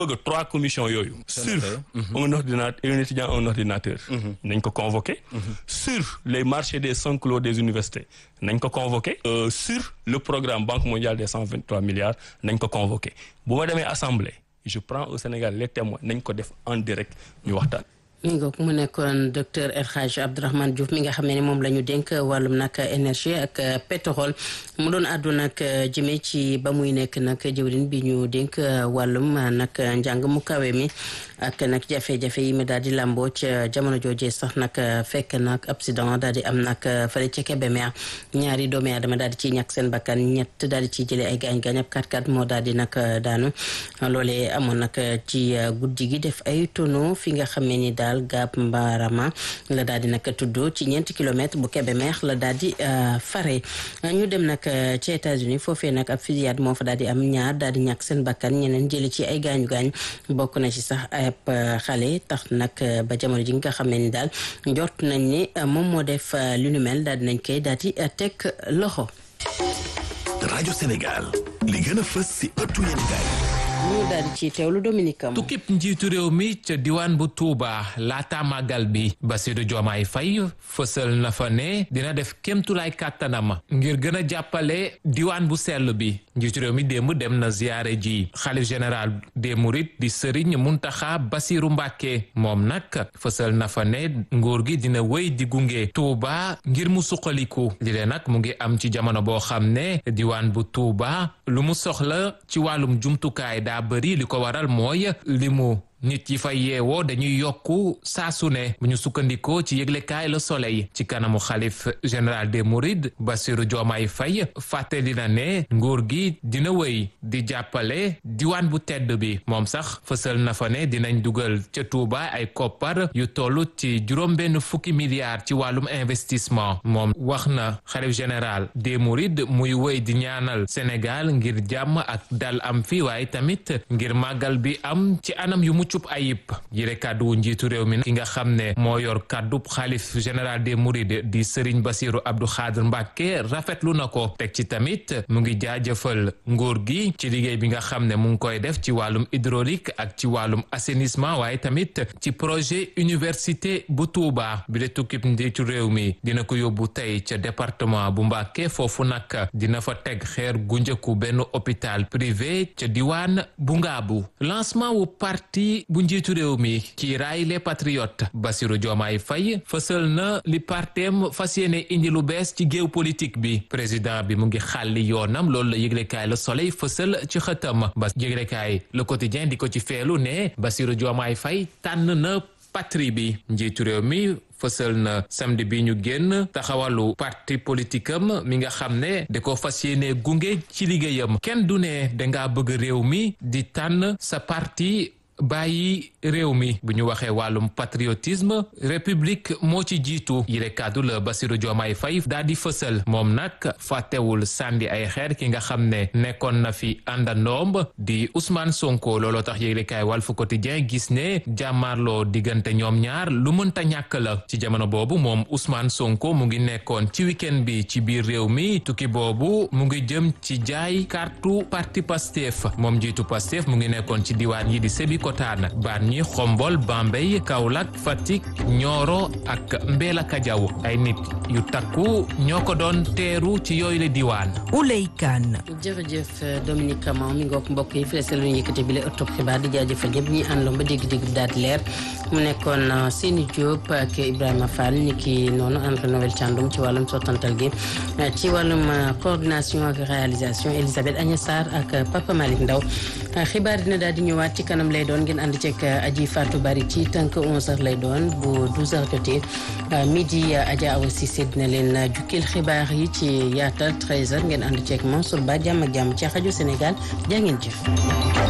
bëgg 3 commissions yooyu. sur un étudiant un ordinateur. nañ ko convoqué. sur les marchés des Saint-Cloud des universités nañ ko convoqué. sur le programme Banque mondiale des 123 milliards nañ ko convoqué bu ma demee assemblée je prends au Sénégal les témoins nañ ko def en direct ñu waxtaan. mi ngoog mu nekkoon docteur El Hadj Abdourahmane Diouf mi nga xam ne moom la ñu dénk wàllum nag énergie ak pétrole mu doon àddu nag jëmee ci ba muy nekk nag jëwriñ bi ñu dénk wàllum nag njàng mu kawe mi ak nag jafe-jafe yi mu daal di lamboo ca jamono joojee sax nag fekk nag accident daal di am nag fële ca Kébémer ñaari doomi aadama daal di ciy ñàkk seen bakkan ñett daal di ciy jëlee ay gaañ-gaañ ab 4x4 moo daal di nag daanu loolee amoon nag ci guddi gi def ay tonneau fi nga xam ne ni daal Gap Mbarama la daal di nag tudd ci 4 kilomètres bu Kébémer la daal di fare ñu dem nag ci États-Unis foofee nag ab fusillade moo fa daal di am ñaar daal di ñàkk seen bakkan ñeneen jële ci ay gaañu-gaañ bokk na ci sax ab xale tax nag ba jamono ji nga xam ne ni daal jot nañ ni moom moo def lu nu mel daal di nañ koy daal di teg loxo. rajo Sénégal li gën a fës si ëttu yéenekaay ñu daal di ci teewlu Dominique Am. tukkib njiitu réew mi ca diwaan bu Touba laata màggal bi Bassirou Diomaye Faye fësal na fa ne dina def kémtulaay kàttanam ngir gën a jàppale diwaan bu sell bi njiitu réew mi démb dem na ziyaare ji xalif général des Mourides di Serigne Mountakha Bassirou Mbacké moom nag fësal na fa ne nguur gi dina wéy di gunge Touba ngir mu suqaliku li leen nag mu ngi am ci jamono boo xam ne diwaan bu Touba lu mu soxla ci wàllum jumtukaay daa bëri li ko waral mooy limu nit yi fa yeewoo dañuy yokku saa su ne bu ñu sukkandikoo ci yëglekaay Le Soleil ci kanamu xalif général des Mourides Bassirou Diomaye Faye fàttali na ne nguur gi dina wéy di jàppale diwaan bu tedd bi moom sax fësal na fa ne dinañ dugal ca Touba ay koppar yu toll ci 50 milliards ci wàllum investissement moom wax na xalif général des Mourides muy wéy di ñaanal Sénégal ngir jàmm ak dal am fi waaye tamit ngir màggal bi am ci anam yu mucc cub ayib yire kàddu njiitu réew mi ki nga xam ne moo yor kàddub xalif général des Mourides di Serigne Bassirou Abdou Khadre Mbacké rafetlu na ko teg ci tamit mu ngi jaajëfal nguur gi ci liggéey bi nga xam ne mu ngi koy def ci wàllum hydraulique ak ci wàllum assainissement waaye tamit ci projet université bu Touba bi de tukkib njiitu réew mi dina ko yóbbu tey ca département bu Mbacké foofu nag dina fa teg xeer gu njëkku benn hôpital privé ca diwaan bu Ngaabu lancement wu parti bu njiitu réew mi ci raay les patriotes Bassirou Diomaye Faye fësal na li parteem fas yéene indi lu bees ci géew politique bi président bi mu ngi xàlli yoonam loolu la yëglekaay Le Soleil fësal ci xëtam ba yëglekaay Le Quotidien di ko ci feelu ne Bassirou Diomaye Faye tànn na patrie bi njiitu réew mi fësal na samedi bi ñu génn taxawalu parti politique am mi nga xam ne da ko fas yéene gunge ci liggéeyam kenn du ne dangaa bëgg réew mi di tànn sa parti bàyyi réew mi bu ñu waxee wàllum patriotisme république moo ci jiitu yile kàddu la Bassirou Diomaye Faye daal di fësal moom nag fàttewul sànni ay xeer ki nga xam ne nekkoon na fi àndandoom di Ousmane Sonko looloo tax yëglekaay Walf Quotidien gis ne jàmmaarloo diggante ñoom ñaar lu mënta ñàkk la ci jamono boobu moom Ousmane Sonko mu ngi nekkoon ci week-end bi ci biir réew mi tukki boobu mu ngi jëm ci jaay kartu parti Pastef moom jiitu Pastef mu ngi nekkoon ci diwaan yi di Sébikotane Bargny Xombol Bambey Kaolack Fatick Nioro ak Mbella Kadiaw ay nit yu takku ñoo ko doon teeru ci yooyu le diwaan. Ouley Kane. jërëjëf Dominique Camara mi ngoog mbokk yi fii la ñu yëkkati bi la ëttub xibaar di jaajëfal ñëpp ñi àndoon ba dégg-dégg bi daal di leer mu nekkoon Seni Diop ak Ibrahima Fall ni ki noonu André Noël Thiandoum ci wàllum sottantal gi ci wàllum coordination ak réalisation Elisabeth Agnès Sarr ak Papa Malick Ndaw xibaar dina daal di ñëwaat ci kanam lay doon ngeen ànd ceeg Aji Fatou Bari ci tënk 11h lay doon bu 12h jotee midi Adja Awa Cissé dina leen jukkil xibaar yi ci yaatal 13h ngeen ànd ceeg Mansour Ba jàmm ak jàmm ci rajo Sénégal jaa ngeen jëf.